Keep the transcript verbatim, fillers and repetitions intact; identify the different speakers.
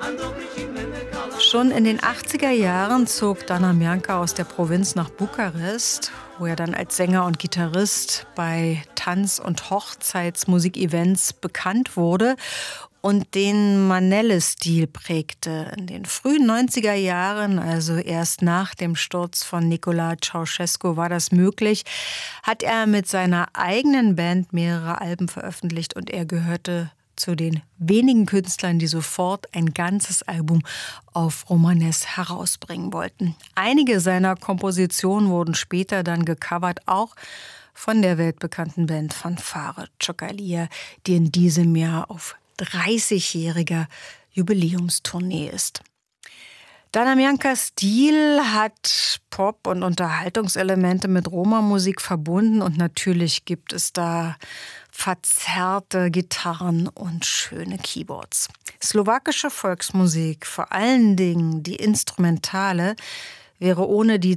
Speaker 1: Schon in den achtziger Jahren zog Dana Mianka aus der Provinz nach Bukarest, wo er dann als Sänger und Gitarrist bei Tanz- und Hochzeitsmusikevents bekannt wurde und den Manele-Stil prägte. In den frühen neunziger Jahren, also erst nach dem Sturz von Nicolae Ceausescu, war das möglich, hat er mit seiner eigenen Band mehrere Alben veröffentlicht und er gehörte zu den wenigen Künstlern, die sofort ein ganzes Album auf Romanes herausbringen wollten. Einige seiner Kompositionen wurden später dann gecovert, auch von der weltbekannten Band Fanfare Cioccolia, die in diesem Jahr auf dreißigjähriger Jubiläumstournee ist. Dana Miankas Stil hat Pop- und Unterhaltungselemente mit Roma-Musik verbunden und natürlich gibt es da verzerrte Gitarren und schöne Keyboards. Slowakische Volksmusik, vor allen Dingen die Instrumentale, wäre ohne die